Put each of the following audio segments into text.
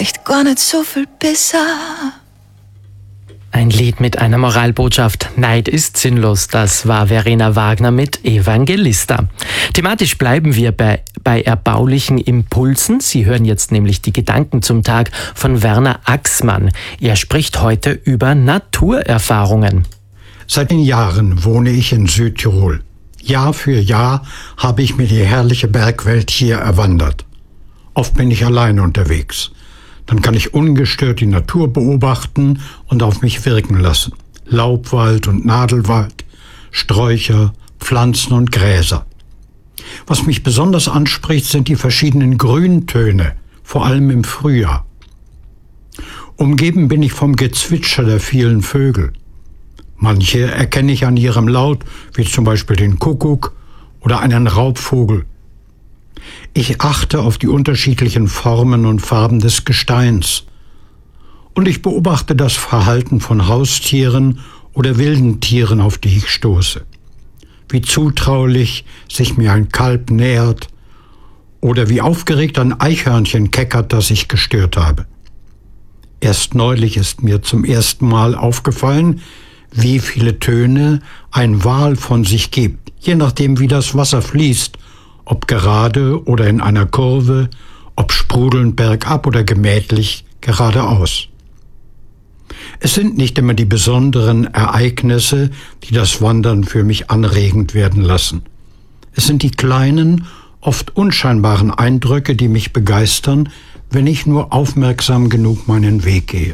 vielleicht gar nicht so viel besser. Ein Lied mit einer Moralbotschaft. Neid ist sinnlos. Das war Verena Wagner mit Evangelista. Thematisch bleiben wir bei erbaulichen Impulsen. Sie hören jetzt nämlich die Gedanken zum Tag von Werner Axmann. Er spricht heute über Naturerfahrungen. Seit den Jahren wohne ich in Südtirol. Jahr für Jahr habe ich mir die herrliche Bergwelt hier erwandert. Oft bin ich allein unterwegs. Dann kann ich ungestört die Natur beobachten und auf mich wirken lassen. Laubwald und Nadelwald, Sträucher, Pflanzen und Gräser. Was mich besonders anspricht, sind die verschiedenen Grüntöne, vor allem im Frühjahr. Umgeben bin ich vom Gezwitscher der vielen Vögel. Manche erkenne ich an ihrem Laut, wie zum Beispiel den Kuckuck oder einen Raubvogel. Ich achte auf die unterschiedlichen Formen und Farben des Gesteins. Und ich beobachte das Verhalten von Haustieren oder wilden Tieren, auf die ich stoße. Wie zutraulich sich mir ein Kalb nähert oder wie aufgeregt ein Eichhörnchen keckert, das ich gestört habe. Erst neulich ist mir zum ersten Mal aufgefallen, wie viele Töne ein Wal von sich gibt, je nachdem wie das Wasser fließt, ob gerade oder in einer Kurve, ob sprudelnd bergab oder gemächlich geradeaus. Es sind nicht immer die besonderen Ereignisse, die das Wandern für mich anregend werden lassen. Es sind die kleinen, oft unscheinbaren Eindrücke, die mich begeistern, wenn ich nur aufmerksam genug meinen Weg gehe.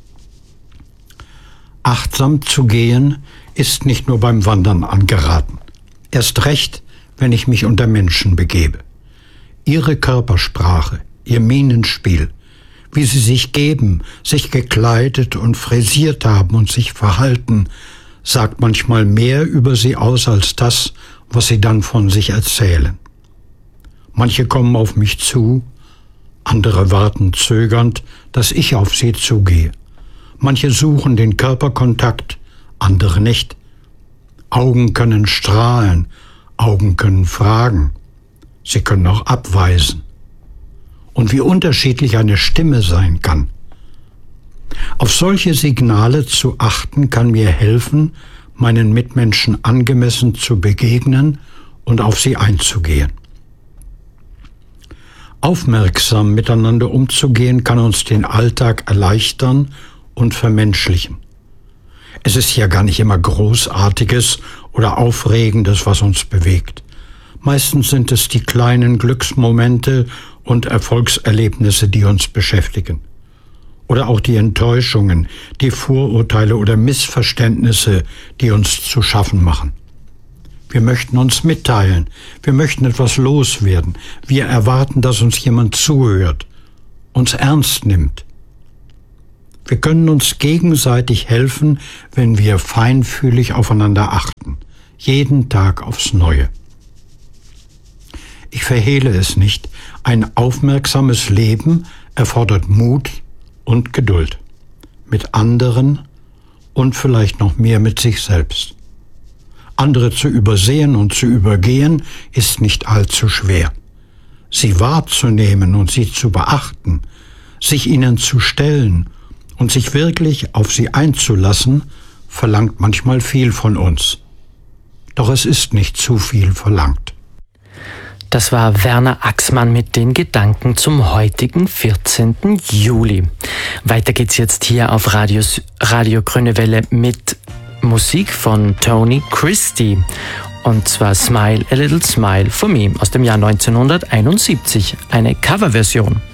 Achtsam zu gehen ist nicht nur beim Wandern angeraten. Erst recht, wenn ich mich unter Menschen begebe. Ihre Körpersprache, ihr Mienenspiel, wie sie sich geben, sich gekleidet und frisiert haben und sich verhalten, sagt manchmal mehr über sie aus als das, was sie dann von sich erzählen. Manche kommen auf mich zu, andere warten zögernd, dass ich auf sie zugehe. Manche suchen den Körperkontakt, andere nicht. Augen können strahlen, Augen können fragen, sie können auch abweisen. Und wie unterschiedlich eine Stimme sein kann. Auf solche Signale zu achten, kann mir helfen, meinen Mitmenschen angemessen zu begegnen und auf sie einzugehen. Aufmerksam miteinander umzugehen, kann uns den Alltag erleichtern und vermenschlichen. Es ist ja gar nicht immer Großartiges oder Aufregendes, was uns bewegt. Meistens sind es die kleinen Glücksmomente und Erfolgserlebnisse, die uns beschäftigen. Oder auch die Enttäuschungen, die Vorurteile oder Missverständnisse, die uns zu schaffen machen. Wir möchten uns mitteilen, wir möchten etwas loswerden, wir erwarten, dass uns jemand zuhört, uns ernst nimmt. Wir können uns gegenseitig helfen, wenn wir feinfühlig aufeinander achten, jeden Tag aufs Neue. Ich verhehle es nicht, ein aufmerksames Leben erfordert Mut und Geduld, mit anderen und vielleicht noch mehr mit sich selbst. Andere zu übersehen und zu übergehen ist nicht allzu schwer. Sie wahrzunehmen und sie zu beachten, sich ihnen zu stellen und sich wirklich auf sie einzulassen, verlangt manchmal viel von uns. Doch es ist nicht zu viel verlangt. Das war Werner Axmann mit den Gedanken zum heutigen 14. Juli. Weiter geht's jetzt hier auf Radio Grüne Welle mit Musik von Tony Christie. Und zwar Smile a Little Smile for Me aus dem Jahr 1971, eine Coverversion.